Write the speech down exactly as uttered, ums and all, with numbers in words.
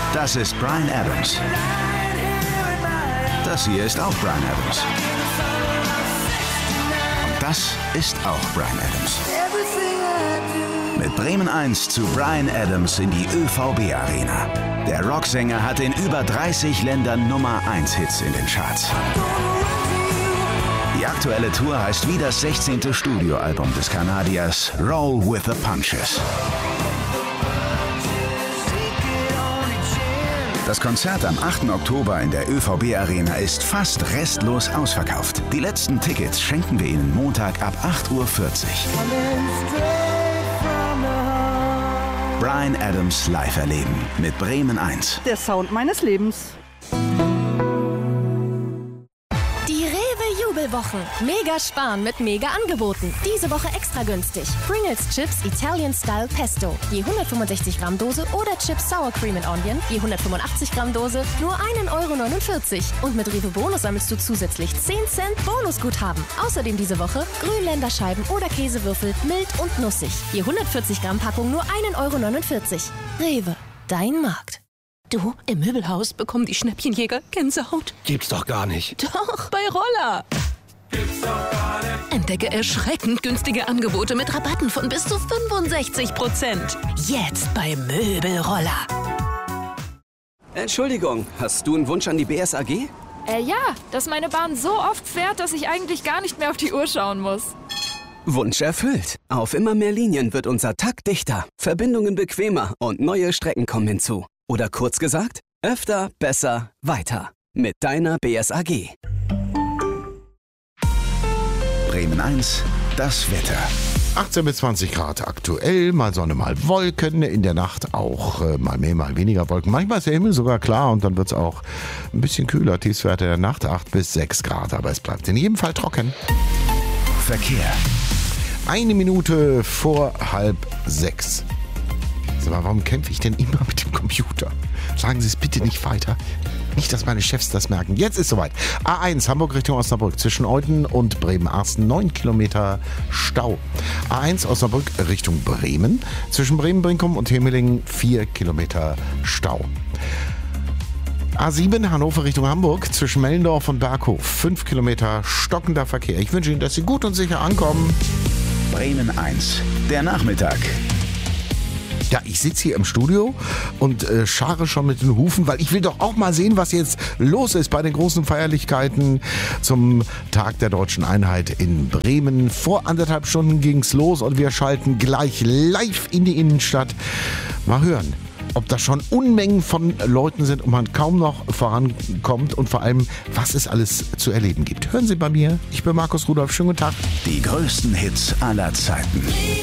Das ist Bryan Adams. Das hier ist auch Bryan Adams. Und das ist auch Bryan Adams. Mit Bremen eins zu Bryan Adams in die Ö V B-Arena. Der Rocksänger hat in über dreißig Ländern Nummer eins Hits in den Charts. Die aktuelle Tour heißt wie das sechzehnte Studioalbum des Kanadiers Roll with the Punches. Das Konzert am achten Oktober in der Ö V B-Arena ist fast restlos ausverkauft. Die letzten Tickets schenken wir Ihnen Montag ab acht Uhr vierzig. Bryan Adams live erleben mit Bremen eins. Der Sound meines Lebens. Die Rewe-Jubelwochen. Mega sparen mit Mega-Angeboten. Diese Woche extra günstig. Pringles Chips Italian Style Pesto. Je hundertfünfundsechzig Gramm Dose oder Chips Sour Cream and Onion. Je hundertfünfundachtzig Gramm Dose. Nur ein Euro neunundvierzig. Und mit Rewe Bonus sammelst du zusätzlich zehn Cent Bonusguthaben. Außerdem diese Woche Grünländerscheiben oder Käsewürfel mild und nussig. Je hundertvierzig Gramm Packung nur ein Euro neunundvierzig. Rewe, dein Markt. Du, im Möbelhaus bekommen die Schnäppchenjäger Gänsehaut. Gibt's doch gar nicht. Doch, bei Roller. Gibt's doch gar nicht. Entdecke erschreckend günstige Angebote mit Rabatten von bis zu fünfundsechzig Prozent. Jetzt bei Möbelroller. Entschuldigung, hast du einen Wunsch an die B S A G? Äh, ja, dass meine Bahn so oft fährt, dass ich eigentlich gar nicht mehr auf die Uhr schauen muss. Wunsch erfüllt. Auf immer mehr Linien wird unser Takt dichter, Verbindungen bequemer und neue Strecken kommen hinzu. Oder kurz gesagt, öfter, besser, weiter. Mit deiner B S A G. Bremen eins, das Wetter. achtzehn bis zwanzig Grad aktuell, mal Sonne, mal Wolken, in der Nacht auch äh, mal mehr, mal weniger Wolken. Manchmal ist der Himmel sogar klar und dann wird es auch ein bisschen kühler. Tiefstwerte der Nacht acht bis sechs Grad, aber es bleibt in jedem Fall trocken. Verkehr. Eine Minute vor halb sechs. Sag mal, warum kämpfe ich denn immer mit dem Computer? Sagen Sie es bitte nicht weiter. Nicht, dass meine Chefs das merken. Jetzt ist soweit. A eins, Hamburg Richtung Osnabrück. Zwischen Euten und Bremen-Arsten neun Kilometer Stau. A eins, Osnabrück Richtung Bremen. Zwischen Bremen-Brinkum und Hemelingen vier Kilometer Stau. A sieben, Hannover Richtung Hamburg. Zwischen Mellendorf und Berghof fünf Kilometer stockender Verkehr. Ich wünsche Ihnen, dass Sie gut und sicher ankommen. Bremen eins, der Nachmittag. Ja, ich sitze hier im Studio und äh, scharre schon mit den Hufen, weil ich will doch auch mal sehen, was jetzt los ist bei den großen Feierlichkeiten zum Tag der Deutschen Einheit in Bremen. Vor anderthalb Stunden ging's los und wir schalten gleich live in die Innenstadt. Mal hören, ob da schon Unmengen von Leuten sind und man kaum noch vorankommt und vor allem, was es alles zu erleben gibt. Hören Sie bei mir, ich bin Markus Rudolph, schönen guten Tag. Die größten Hits aller Zeiten.